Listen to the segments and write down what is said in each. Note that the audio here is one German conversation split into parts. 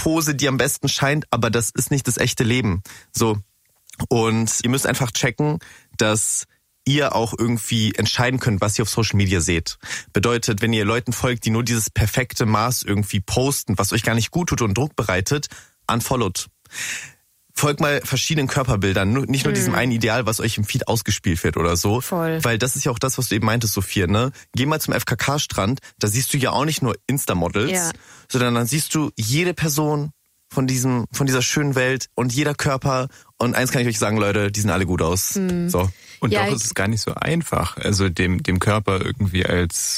Pose, die am besten scheint, aber das ist nicht das echte Leben. So. Und ihr müsst einfach checken, dass ihr auch irgendwie entscheiden könnt, was ihr auf Social Media seht. Bedeutet, wenn ihr Leuten folgt, die nur dieses perfekte Maß irgendwie posten, was euch gar nicht gut tut und Druck bereitet, unfollowed. Folgt mal verschiedenen Körperbildern, nicht nur diesem einen Ideal, was euch im Feed ausgespielt wird oder so. Voll. Weil das ist ja auch das, was du eben meintest, Sophia, ne? Geh mal zum FKK-Strand, da siehst du ja auch nicht nur Insta-Models, sondern dann siehst du jede Person von dieser schönen Welt und jeder Körper. Und eins kann ich euch sagen, Leute, die sehen alle gut aus. So. Und doch ist es gar nicht so einfach, also dem Körper irgendwie als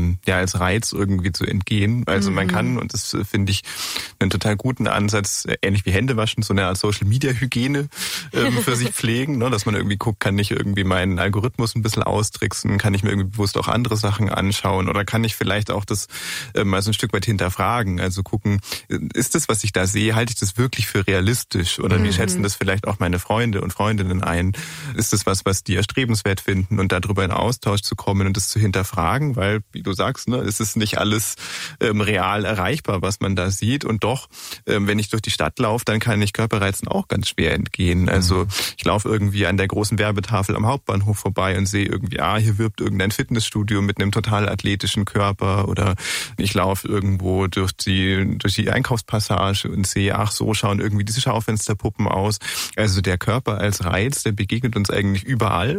Reiz irgendwie zu entgehen. Also man kann, und das finde ich einen total guten Ansatz, ähnlich wie Händewaschen, so eine Art Social-Media-Hygiene für sich pflegen, ne? Dass man irgendwie guckt, kann ich irgendwie meinen Algorithmus ein bisschen austricksen, kann ich mir irgendwie bewusst auch andere Sachen anschauen oder kann ich vielleicht auch das mal so ein Stück weit hinterfragen, also gucken, ist das, was ich da sehe, halte ich das wirklich für realistisch oder wie schätzen das vielleicht auch meine Freunde und Freundinnen ein? Ist das was die erstrebenswert finden und darüber in Austausch zu kommen und das zu hinterfragen, weil, wie du sagst, ne, es ist nicht alles real erreichbar, was man da sieht und doch, wenn ich durch die Stadt laufe, dann kann ich Körperreizen auch ganz schwer entgehen. Also ich laufe irgendwie an der großen Werbetafel am Hauptbahnhof vorbei und sehe irgendwie, hier wirbt irgendein Fitnessstudio mit einem total athletischen Körper oder ich laufe irgendwo durch die Einkaufspassage und sehe, so schauen irgendwie diese Schaufensterpuppen aus. Also der Körper als Reiz, der begegnet uns eigentlich überall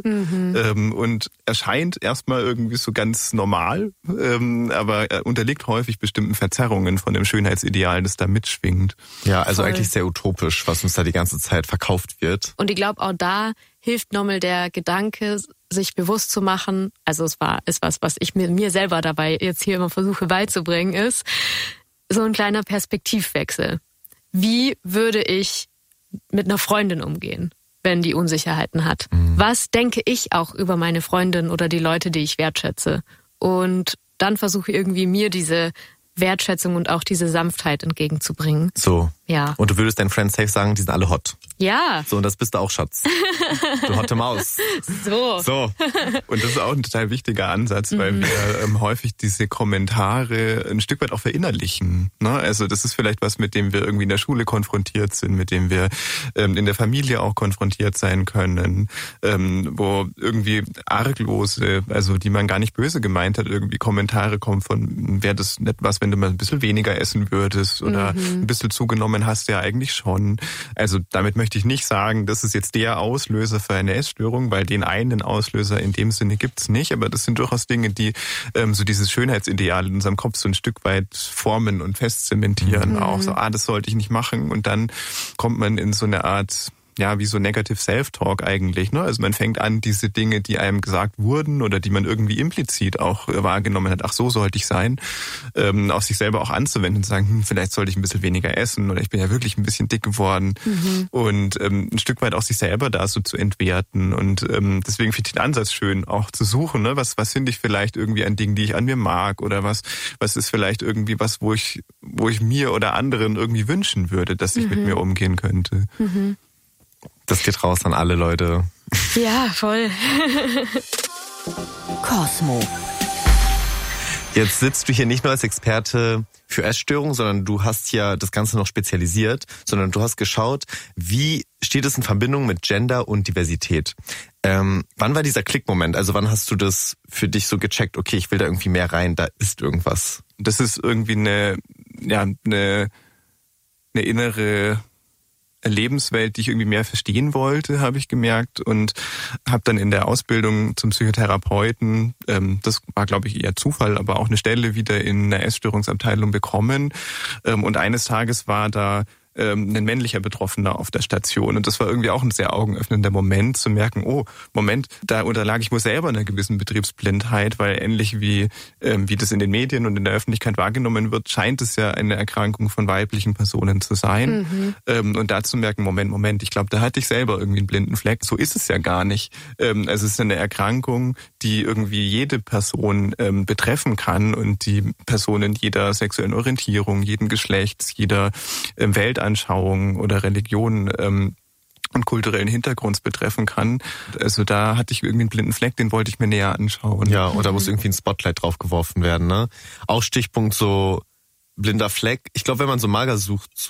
und erscheint erstmal irgendwie so ganz normal, aber er unterliegt häufig bestimmten Verzerrungen von dem Schönheitsideal, das da mitschwingt. Ja, also eigentlich sehr utopisch, was uns da die ganze Zeit verkauft wird. Und ich glaube, auch da hilft nochmal der Gedanke, sich bewusst zu machen, also ist was ich mir selber dabei jetzt hier immer versuche beizubringen, ist so ein kleiner Perspektivwechsel. Wie würde ich mit einer Freundin umgehen, wenn die Unsicherheiten hat? Was denke ich auch über meine Freundin oder die Leute, die ich wertschätze? Und dann versuche ich irgendwie mir diese Wertschätzung und auch diese Sanftheit entgegenzubringen. So. Ja. Und du würdest deinen Friends safe sagen, die sind alle hot. Ja. So, und das bist du auch, Schatz. Du hotte Maus. So. Und das ist auch ein total wichtiger Ansatz, weil wir häufig diese Kommentare ein Stück weit auch verinnerlichen. Ne? Also das ist vielleicht was, mit dem wir irgendwie in der Schule konfrontiert sind, mit dem wir in der Familie auch konfrontiert sein können, wo irgendwie arglose, also die man gar nicht böse gemeint hat, irgendwie Kommentare kommen von, wäre das nicht was, wenn du mal ein bisschen weniger essen würdest oder ein bisschen zugenommen hast, ja eigentlich schon. Also damit möchte ich nicht sagen, das ist jetzt der Auslöser für eine Essstörung, weil den einen Auslöser in dem Sinne gibt's nicht, aber das sind durchaus Dinge, die so dieses Schönheitsideal in unserem Kopf so ein Stück weit formen und festzementieren. Auch so, das sollte ich nicht machen und dann kommt man in so eine Art, wie so Negative Self-Talk eigentlich, ne? Also man fängt an, diese Dinge, die einem gesagt wurden oder die man irgendwie implizit auch wahrgenommen hat, so sollte ich sein, auf sich selber auch anzuwenden und zu sagen, vielleicht sollte ich ein bisschen weniger essen oder ich bin ja wirklich ein bisschen dick geworden und ein Stück weit auch sich selber da so zu entwerten und deswegen finde ich den Ansatz schön, auch zu suchen, ne? Was finde ich vielleicht irgendwie an Dingen, die ich an mir mag oder was ist vielleicht irgendwie was, wo ich mir oder anderen irgendwie wünschen würde, dass ich mit mir umgehen könnte. Das geht raus an alle Leute. Ja, voll. Cosmo. Jetzt sitzt du hier nicht nur als Experte für Essstörungen, sondern du hast ja das Ganze noch spezialisiert, sondern du hast geschaut, wie steht es in Verbindung mit Gender und Diversität. Wann war dieser Klickmoment? Also wann hast du das für dich so gecheckt, okay, ich will da irgendwie mehr rein, da ist irgendwas? Das ist irgendwie eine innere Lebenswelt, die ich irgendwie mehr verstehen wollte, habe ich gemerkt und habe dann in der Ausbildung zum Psychotherapeuten, das war glaube ich eher Zufall, aber auch eine Stelle wieder in einer Essstörungsabteilung bekommen und eines Tages war da ein männlicher Betroffener auf der Station. Und das war irgendwie auch ein sehr augenöffnender Moment, zu merken, da unterlag ich wohl selber einer gewissen Betriebsblindheit, weil ähnlich wie das in den Medien und in der Öffentlichkeit wahrgenommen wird, scheint es ja eine Erkrankung von weiblichen Personen zu sein. Und da zu merken, Moment, ich glaube, da hatte ich selber irgendwie einen blinden Fleck. So ist es ja gar nicht. Es ist eine Erkrankung, die irgendwie jede Person betreffen kann und die Personen jeder sexuellen Orientierung, jeden Geschlechts, jeder Weltanschauung oder Religion und kulturellen Hintergrunds betreffen kann. Also da hatte ich irgendwie einen blinden Fleck, den wollte ich mir näher anschauen. Ja, und da muss irgendwie ein Spotlight drauf geworfen werden, ne? Auch Stichpunkt so blinder Fleck. Ich glaube, wenn man so Magersucht